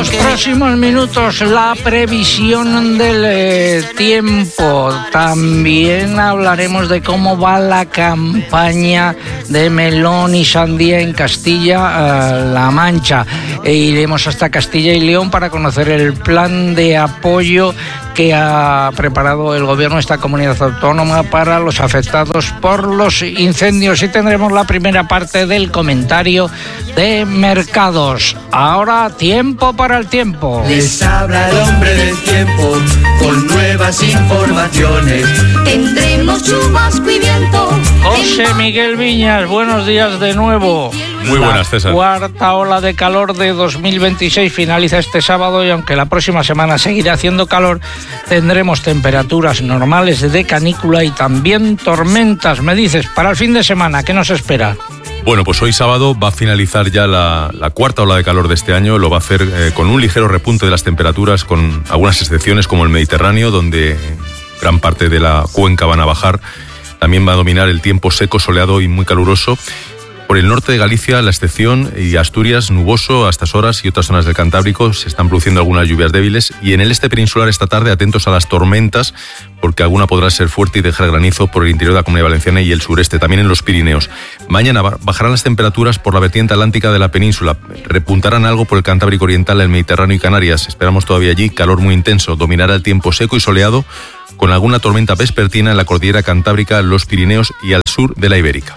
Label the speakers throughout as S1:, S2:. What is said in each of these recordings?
S1: los próximos minutos la previsión del tiempo. También hablaremos de cómo va la campaña de melón y sandía en Castilla-La Mancha. Iremos hasta Castilla y León para conocer el plan de apoyo que ha preparado el gobierno de esta comunidad autónoma para los afectados por los incendios. Y tendremos la primera parte del comentario de mercados. Ahora, tiempo para el tiempo.
S2: Les habla el hombre del tiempo con nuevas informaciones.
S3: Tendremos chubasco y viento.
S1: José Miguel Viñas, buenos días de nuevo.
S4: Muy buenas, César.
S1: La cuarta ola de calor de 2026 finaliza este sábado y aunque la próxima semana seguirá haciendo calor, tendremos temperaturas normales de canícula y también tormentas. Me dices, para el fin de semana, ¿qué nos espera?
S4: Bueno, pues hoy sábado va a finalizar ya la cuarta ola de calor de este año. Lo va a hacer con un ligero repunte de las temperaturas, con algunas excepciones como el Mediterráneo, donde gran parte de la cuenca van a bajar. También va a dominar el tiempo seco, soleado y muy caluroso. Por el norte de Galicia, la excepción, y Asturias, nuboso a estas horas, y otras zonas del Cantábrico se están produciendo algunas lluvias débiles. Y en el este peninsular esta tarde, atentos a las tormentas, porque alguna podrá ser fuerte y dejar granizo por el interior de la Comunidad Valenciana y el sureste, también en los Pirineos. Mañana bajarán las temperaturas por la vertiente atlántica de la península. Repuntarán algo por el Cantábrico Oriental, el Mediterráneo y Canarias. Esperamos todavía allí calor muy intenso. Dominará el tiempo seco y soleado, con alguna tormenta vespertina en la cordillera Cantábrica, los Pirineos y al sur de la Ibérica.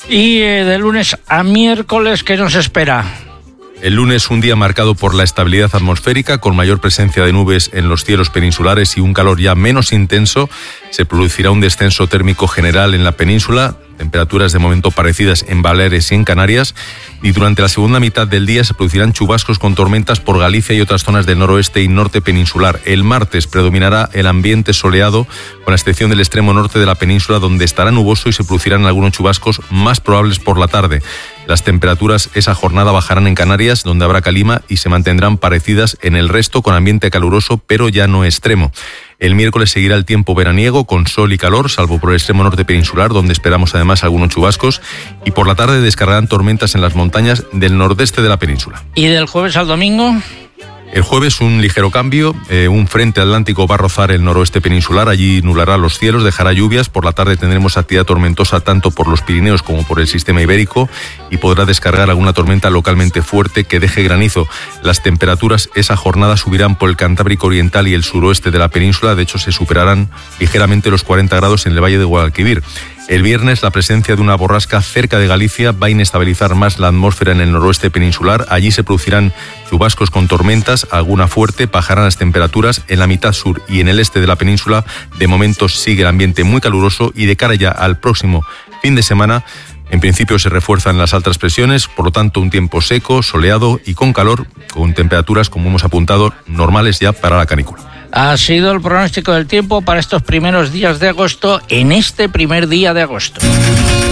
S1: Y de lunes a miércoles, ¿qué nos espera?
S4: El lunes, un día marcado por la estabilidad atmosférica, con mayor presencia de nubes en los cielos peninsulares y un calor ya menos intenso. Se producirá un descenso térmico general en la península, temperaturas de momento parecidas en Baleares y en Canarias, y durante la segunda mitad del día se producirán chubascos con tormentas por Galicia y otras zonas del noroeste y norte peninsular. El martes predominará el ambiente soleado, con la excepción del extremo norte de la península, donde estará nuboso y se producirán algunos chubascos más probables por la tarde. Las temperaturas esa jornada bajarán en Canarias, donde habrá calima, y se mantendrán parecidas en el resto, con ambiente caluroso pero ya no extremo. El miércoles seguirá el tiempo veraniego, con sol y calor, salvo por el extremo norte peninsular, donde esperamos además algunos chubascos, y por la tarde descargarán tormentas en las montañas del nordeste de la península.
S1: ¿Y del jueves al domingo?
S4: El jueves un ligero cambio, un frente atlántico va a rozar el noroeste peninsular, allí nublará los cielos, dejará lluvias. Por la tarde tendremos actividad tormentosa tanto por los Pirineos como por el sistema ibérico, y podrá descargar alguna tormenta localmente fuerte que deje granizo. Las temperaturas esa jornada subirán por el Cantábrico Oriental y el suroeste de la península, de hecho se superarán ligeramente los 40 grados en el Valle de Guadalquivir. El viernes la presencia de una borrasca cerca de Galicia va a inestabilizar más la atmósfera en el noroeste peninsular. Allí se producirán chubascos con tormentas, alguna fuerte, bajarán las temperaturas en la mitad sur y en el este de la península. De momento sigue el ambiente muy caluroso, y de cara ya al próximo fin de semana, en principio se refuerzan las altas presiones, por lo tanto un tiempo seco, soleado y con calor, con temperaturas, como hemos apuntado, normales ya para la canícula.
S1: Ha sido el pronóstico del tiempo para estos primeros días de agosto, en este primer día de agosto.